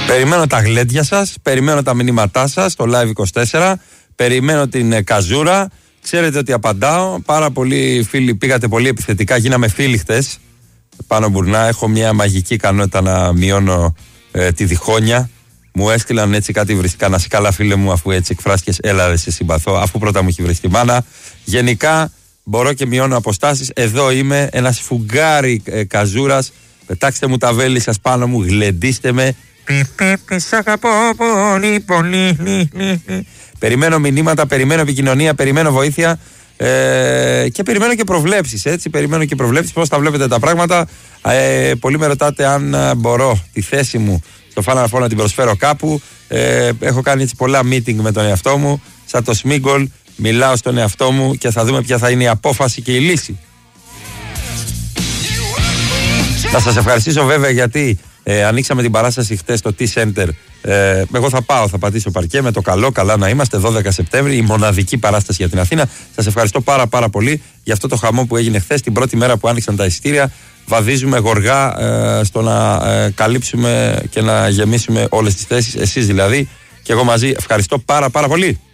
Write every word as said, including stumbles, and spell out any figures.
Περιμένω τα γλέντια σας, περιμένω τα μηνύματά σας στο Live είκοσι τέσσερα, περιμένω την ε, καζούρα. Ξέρετε ότι απαντάω. Πάρα πολλοί φίλοι πήγατε πολύ επιθετικά, γίναμε φίλοι χτες. Πάνω μπουρνά, έχω μια μαγική ικανότητα να μειώνω ε, τη διχόνοια. Μου έστειλαν έτσι κάτι βριστικά. Να σε καλά, φίλε μου, αφού έτσι εκφράστηκες, έλα ρε, σε συμπαθώ. Αφού πρώτα μου έχει βρεθεί μάνα. Γενικά μπορώ και μειώνω αποστάσεις. Εδώ είμαι, ένας φουγγάρι ε, καζούρας. Πετάξτε μου τα βέλη σας πάνω μου, γλεντίστε με. Σ' αγαπώ πολύ, πολύ. Περιμένω μηνύματα, περιμένω επικοινωνία, περιμένω βοήθεια ε, και περιμένω και προβλέψεις. Έτσι, περιμένω και προβλέψεις πώς θα βλέπετε τα πράγματα. Ε, πολλοί με ρωτάτε αν μπορώ τη θέση μου στο Final Four να την προσφέρω κάπου. Ε, έχω κάνει έτσι πολλά meeting με τον εαυτό μου. Σαν το Σμίγκολ, μιλάω στον εαυτό μου και θα δούμε ποια θα είναι η απόφαση και η λύση. Να σας ευχαριστήσω βέβαια γιατί ε, ανοίξαμε την παράσταση χτες στο T-Center. Ε, εγώ θα πάω, θα πατήσω παρκέ με το καλό, καλά να είμαστε, δώδεκα Σεπτέμβρη, η μοναδική παράσταση για την Αθήνα. Σας ευχαριστώ πάρα πάρα πολύ για αυτό το χαμό που έγινε χθες, την πρώτη μέρα που άνοιξαν τα εισιτήρια. Βαδίζουμε γοργά ε, στο να ε, καλύψουμε και να γεμίσουμε όλες τις θέσεις, εσείς δηλαδή και εγώ μαζί. Ευχαριστώ πάρα πάρα πολύ.